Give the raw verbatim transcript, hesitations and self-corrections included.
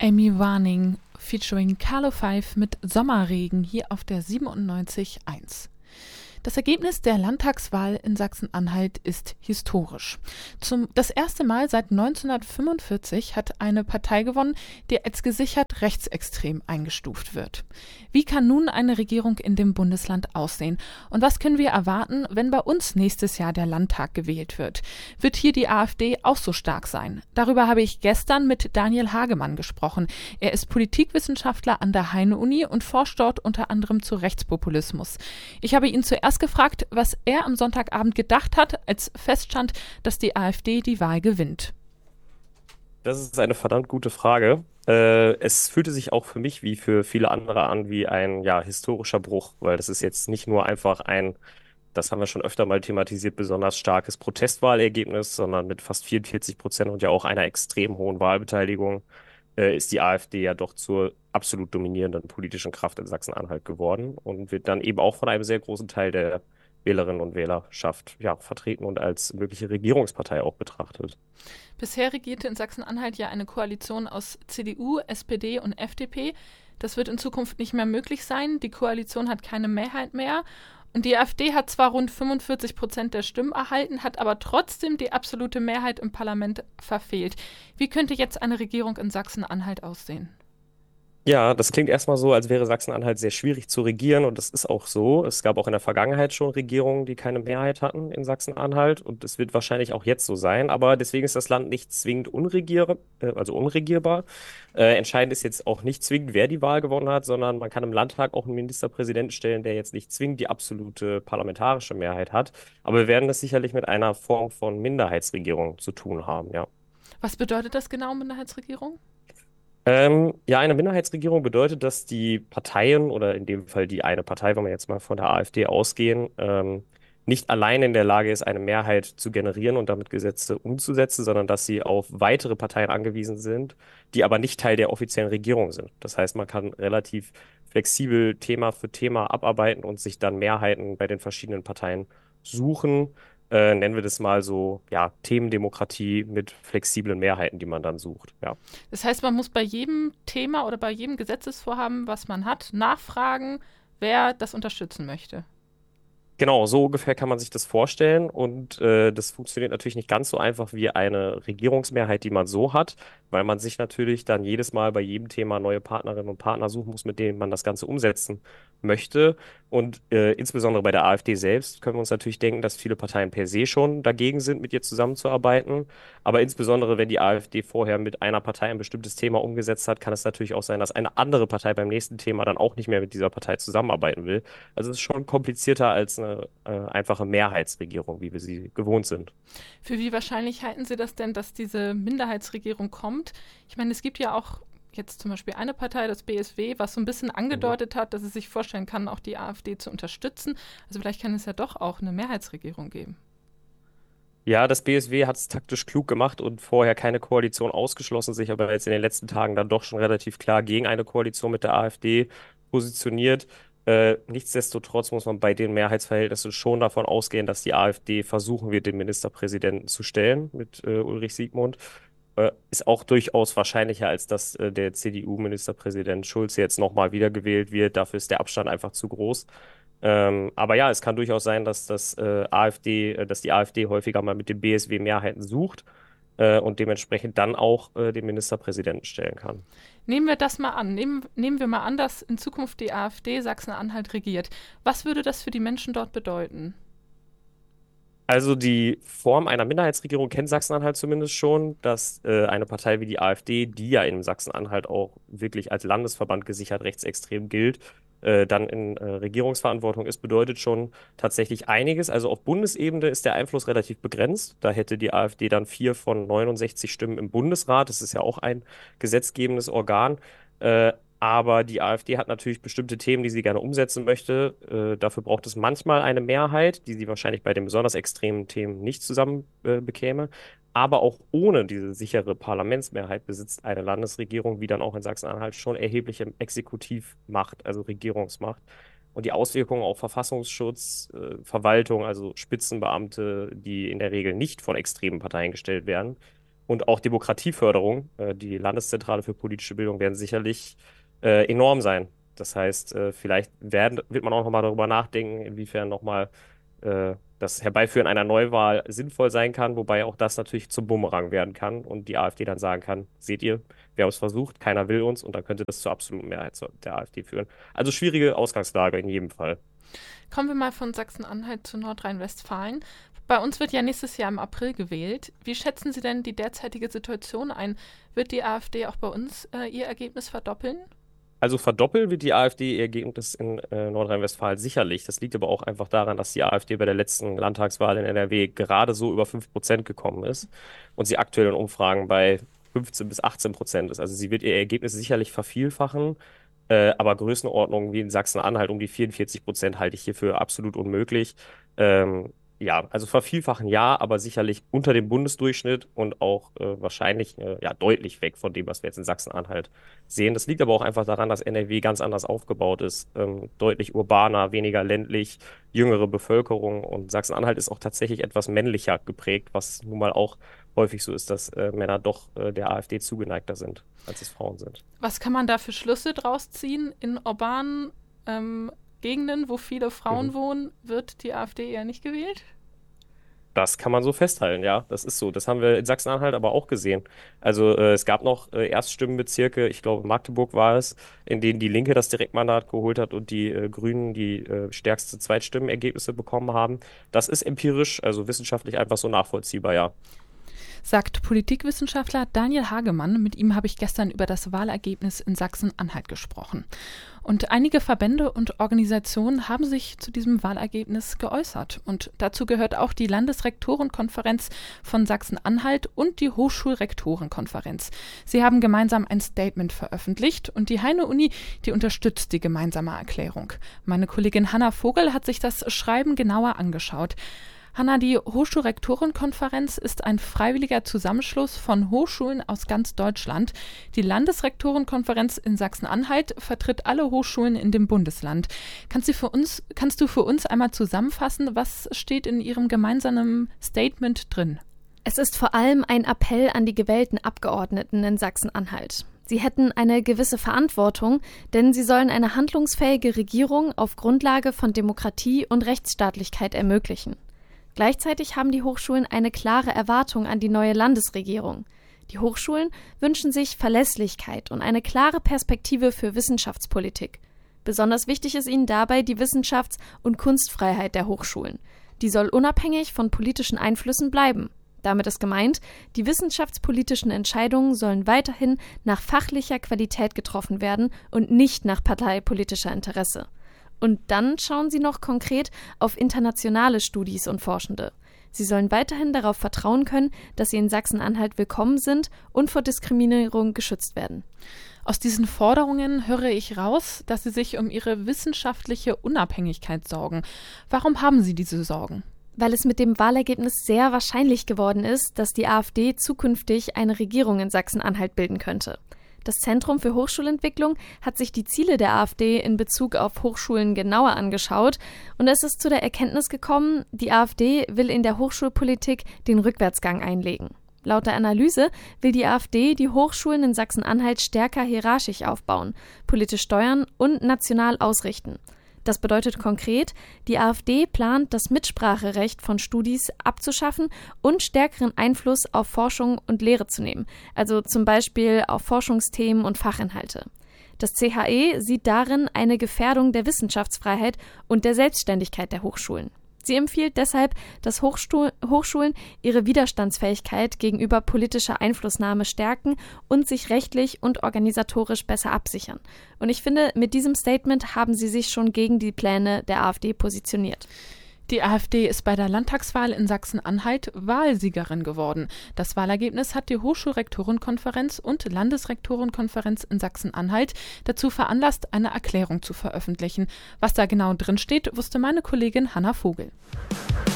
Amy Warning featuring Carlo Five mit Sommerregen hier auf der siebenundneunzig Komma eins. Das Ergebnis der Landtagswahl in Sachsen-Anhalt ist historisch. Zum, das erste Mal seit neunzehnhundertfünfundvierzig hat eine Partei gewonnen, die als gesichert rechtsextrem eingestuft wird. Wie kann nun eine Regierung in dem Bundesland aussehen? Und was können wir erwarten, wenn bei uns nächstes Jahr der Landtag gewählt wird? Wird hier die AfD auch so stark sein? Darüber habe ich gestern mit Daniel Hagemann gesprochen. Er ist Politikwissenschaftler an der Heine-Uni und forscht dort unter anderem zu Rechtspopulismus. Ich habe ihn zuerst gefragt, was er am Sonntagabend gedacht hat, als feststand, dass die AfD die Wahl gewinnt. Das ist eine verdammt gute Frage. Äh, es fühlte sich auch für mich wie für viele andere an wie ein ja, historischer Bruch, weil das ist jetzt nicht nur einfach ein, das haben wir schon öfter mal thematisiert, besonders starkes Protestwahlergebnis, sondern mit fast vierundvierzig Prozent und ja auch einer extrem hohen Wahlbeteiligung äh, ist die AfD ja doch zur absolut dominierenden politischen Kraft in Sachsen-Anhalt geworden und wird dann eben auch von einem sehr großen Teil der Wählerinnen und Wählerschaft ja, vertreten und als mögliche Regierungspartei auch betrachtet. Bisher regierte in Sachsen-Anhalt ja eine Koalition aus C D U, S P D und F D P. Das wird in Zukunft nicht mehr möglich sein. Die Koalition hat keine Mehrheit mehr. Und die AfD hat zwar rund fünfundvierzig Prozent der Stimmen erhalten, hat aber trotzdem die absolute Mehrheit im Parlament verfehlt. Wie könnte jetzt eine Regierung in Sachsen-Anhalt aussehen? Ja, das klingt erstmal so, als wäre Sachsen-Anhalt sehr schwierig zu regieren und das ist auch so. Es gab auch in der Vergangenheit schon Regierungen, die keine Mehrheit hatten in Sachsen-Anhalt und es wird wahrscheinlich auch jetzt so sein. Aber deswegen ist das Land nicht zwingend unregier äh, also unregierbar. Äh, entscheidend ist jetzt auch nicht zwingend, wer die Wahl gewonnen hat, sondern man kann im Landtag auch einen Ministerpräsidenten stellen, der jetzt nicht zwingend die absolute parlamentarische Mehrheit hat. Aber wir werden das sicherlich mit einer Form von Minderheitsregierung zu tun haben, ja. Was bedeutet das genau, Minderheitsregierung? Ähm, ja, eine Minderheitsregierung bedeutet, dass die Parteien oder in dem Fall die eine Partei, wenn wir jetzt mal von der AfD ausgehen, ähm, nicht allein in der Lage ist, eine Mehrheit zu generieren und damit Gesetze umzusetzen, sondern dass sie auf weitere Parteien angewiesen sind, die aber nicht Teil der offiziellen Regierung sind. Das heißt, man kann relativ flexibel Thema für Thema abarbeiten und sich dann Mehrheiten bei den verschiedenen Parteien suchen. Äh, nennen wir das mal so, ja, Themendemokratie mit flexiblen Mehrheiten, die man dann sucht, ja. Das heißt, man muss bei jedem Thema oder bei jedem Gesetzesvorhaben, was man hat, nachfragen, wer das unterstützen möchte. Genau, so ungefähr kann man sich das vorstellen. Und äh, das funktioniert natürlich nicht ganz so einfach wie eine Regierungsmehrheit, die man so hat, weil man sich natürlich dann jedes Mal bei jedem Thema neue Partnerinnen und Partner suchen muss, mit denen man das Ganze umsetzen möchte. Und äh, insbesondere bei der AfD selbst können wir uns natürlich denken, dass viele Parteien per se schon dagegen sind, mit ihr zusammenzuarbeiten. Aber insbesondere, wenn die AfD vorher mit einer Partei ein bestimmtes Thema umgesetzt hat, kann es natürlich auch sein, dass eine andere Partei beim nächsten Thema dann auch nicht mehr mit dieser Partei zusammenarbeiten will. Also es ist schon komplizierter als eine äh, einfache Mehrheitsregierung, wie wir sie gewohnt sind. Für wie wahrscheinlich halten Sie das denn, dass diese Minderheitsregierung kommt? Ich meine, es gibt ja auch jetzt zum Beispiel eine Partei, das B S W, was so ein bisschen Mhm. angedeutet hat, dass es sich vorstellen kann, auch die AfD zu unterstützen. Also vielleicht kann es ja doch auch eine Mehrheitsregierung geben. Ja, das B S W hat es taktisch klug gemacht und vorher keine Koalition ausgeschlossen, sich aber jetzt in den letzten Tagen dann doch schon relativ klar gegen eine Koalition mit der AfD positioniert. Äh, nichtsdestotrotz muss man bei den Mehrheitsverhältnissen schon davon ausgehen, dass die AfD versuchen wird, den Ministerpräsidenten zu stellen mit äh, Ulrich Siegmund. Äh, ist auch durchaus wahrscheinlicher, als dass äh, der C D U-Ministerpräsident Schulz jetzt nochmal wiedergewählt wird. Dafür ist der Abstand einfach zu groß. Ähm, aber ja, es kann durchaus sein, dass das äh, AfD, äh, dass die AfD häufiger mal mit dem B S W Mehrheiten sucht äh, und dementsprechend dann auch äh, den Ministerpräsidenten stellen kann. Nehmen wir das mal an. Nehmen, nehmen wir mal an, dass in Zukunft die AfD Sachsen-Anhalt regiert. Was würde das für die Menschen dort bedeuten? Also die Form einer Minderheitsregierung kennt Sachsen-Anhalt zumindest schon, dass äh, eine Partei wie die AfD, die ja in Sachsen-Anhalt auch wirklich als Landesverband gesichert rechtsextrem gilt, äh, dann in äh, Regierungsverantwortung ist, bedeutet schon tatsächlich einiges. Also auf Bundesebene ist der Einfluss relativ begrenzt. Da hätte die AfD dann vier von neunundsechzig Stimmen im Bundesrat. Das ist ja auch ein gesetzgebendes Organ. Äh, Aber die AfD hat natürlich bestimmte Themen, die sie gerne umsetzen möchte. Äh, dafür braucht es manchmal eine Mehrheit, die sie wahrscheinlich bei den besonders extremen Themen nicht zusammen äh, bekäme. Aber auch ohne diese sichere Parlamentsmehrheit besitzt eine Landesregierung, wie dann auch in Sachsen-Anhalt, schon erhebliche Exekutivmacht, also Regierungsmacht. Und die Auswirkungen auf Verfassungsschutz, äh, Verwaltung, also Spitzenbeamte, die in der Regel nicht von extremen Parteien gestellt werden, und auch Demokratieförderung, äh, die Landeszentrale für politische Bildung, werden sicherlich äh, enorm sein. Das heißt, äh, vielleicht werden, wird man auch nochmal darüber nachdenken, inwiefern nochmal äh, das Herbeiführen einer Neuwahl sinnvoll sein kann, wobei auch das natürlich zum Bumerang werden kann und die AfD dann sagen kann, seht ihr, wir haben es versucht, keiner will uns und dann könnte das zur absoluten Mehrheit der AfD führen. Also schwierige Ausgangslage in jedem Fall. Kommen wir mal von Sachsen-Anhalt zu Nordrhein-Westfalen. Bei uns wird ja nächstes Jahr im April gewählt. Wie schätzen Sie denn die derzeitige Situation ein? Wird die AfD auch bei uns äh, ihr Ergebnis verdoppeln? Also verdoppeln wird die AfD ihr Ergebnis in äh, Nordrhein-Westfalen sicherlich. Das liegt aber auch einfach daran, dass die AfD bei der letzten Landtagswahl in N R W gerade so über fünf Prozent gekommen ist und sie aktuell in Umfragen bei fünfzehn bis achtzehn Prozent ist. Also sie wird ihr Ergebnis sicherlich vervielfachen, äh, aber Größenordnungen wie in Sachsen-Anhalt um die vierundvierzig Prozent halte ich hier für absolut unmöglich. Ähm, Ja, also vervielfachen ja, aber sicherlich unter dem Bundesdurchschnitt und auch äh, wahrscheinlich äh, ja, deutlich weg von dem, was wir jetzt in Sachsen-Anhalt sehen. Das liegt aber auch einfach daran, dass N R W ganz anders aufgebaut ist. Ähm, deutlich urbaner, weniger ländlich, jüngere Bevölkerung und Sachsen-Anhalt ist auch tatsächlich etwas männlicher geprägt, was nun mal auch häufig so ist, dass äh, Männer doch äh, der AfD zugeneigter sind, als es Frauen sind. Was kann man da für Schlüsse draus ziehen? In urbanen ähm, Gegenden, wo viele Frauen Mhm. wohnen, wird die AfD eher nicht gewählt? Das kann man so festhalten, ja, das ist so. Das haben wir in Sachsen-Anhalt aber auch gesehen. Also äh, es gab noch äh, Erststimmenbezirke, ich glaube Magdeburg war es, in denen die Linke das Direktmandat geholt hat und die äh, Grünen die äh, stärkste Zweitstimmenergebnisse bekommen haben. Das ist empirisch, also wissenschaftlich einfach so nachvollziehbar, ja. Sagt Politikwissenschaftler Daniel Hagemann. Mit ihm habe ich gestern über das Wahlergebnis in Sachsen-Anhalt gesprochen. Und einige Verbände und Organisationen haben sich zu diesem Wahlergebnis geäußert. Und dazu gehört auch die Landesrektorenkonferenz von Sachsen-Anhalt und die Hochschulrektorenkonferenz. Sie haben gemeinsam ein Statement veröffentlicht und die Heine-Uni, die unterstützt die gemeinsame Erklärung. Meine Kollegin Hanna Vogel hat sich das Schreiben genauer angeschaut. Hanna, die Hochschulrektorenkonferenz ist ein freiwilliger Zusammenschluss von Hochschulen aus ganz Deutschland. Die Landesrektorenkonferenz in Sachsen-Anhalt vertritt alle Hochschulen in dem Bundesland. Kannst du für uns, kannst du für uns einmal zusammenfassen, was steht in Ihrem gemeinsamen Statement drin? Es ist vor allem ein Appell an die gewählten Abgeordneten in Sachsen-Anhalt. Sie hätten eine gewisse Verantwortung, denn sie sollen eine handlungsfähige Regierung auf Grundlage von Demokratie und Rechtsstaatlichkeit ermöglichen. Gleichzeitig haben die Hochschulen eine klare Erwartung an die neue Landesregierung. Die Hochschulen wünschen sich Verlässlichkeit und eine klare Perspektive für Wissenschaftspolitik. Besonders wichtig ist ihnen dabei die Wissenschafts- und Kunstfreiheit der Hochschulen. Die soll unabhängig von politischen Einflüssen bleiben. Damit ist gemeint, die wissenschaftspolitischen Entscheidungen sollen weiterhin nach fachlicher Qualität getroffen werden und nicht nach parteipolitischer Interesse. Und dann schauen sie noch konkret auf internationale Studis und Forschende. Sie sollen weiterhin darauf vertrauen können, dass sie in Sachsen-Anhalt willkommen sind und vor Diskriminierung geschützt werden. Aus diesen Forderungen höre ich raus, dass Sie sich um Ihre wissenschaftliche Unabhängigkeit sorgen. Warum haben Sie diese Sorgen? Weil es mit dem Wahlergebnis sehr wahrscheinlich geworden ist, dass die AfD zukünftig eine Regierung in Sachsen-Anhalt bilden könnte. Das Zentrum für Hochschulentwicklung hat sich die Ziele der AfD in Bezug auf Hochschulen genauer angeschaut und es ist zu der Erkenntnis gekommen, die AfD will in der Hochschulpolitik den Rückwärtsgang einlegen. Laut der Analyse will die AfD die Hochschulen in Sachsen-Anhalt stärker hierarchisch aufbauen, politisch steuern und national ausrichten. Das bedeutet konkret, die AfD plant, das Mitspracherecht von Studis abzuschaffen und stärkeren Einfluss auf Forschung und Lehre zu nehmen, also zum Beispiel auf Forschungsthemen und Fachinhalte. Das C H E sieht darin eine Gefährdung der Wissenschaftsfreiheit und der Selbstständigkeit der Hochschulen. Sie empfiehlt deshalb, dass Hochstuhl- Hochschulen ihre Widerstandsfähigkeit gegenüber politischer Einflussnahme stärken und sich rechtlich und organisatorisch besser absichern. Und ich finde, mit diesem Statement haben sie sich schon gegen die Pläne der AfD positioniert. Die AfD ist bei der Landtagswahl in Sachsen-Anhalt Wahlsiegerin geworden. Das Wahlergebnis hat die Hochschulrektorenkonferenz und Landesrektorenkonferenz in Sachsen-Anhalt dazu veranlasst, eine Erklärung zu veröffentlichen. Was da genau drin steht, wusste meine Kollegin Hanna Vogel.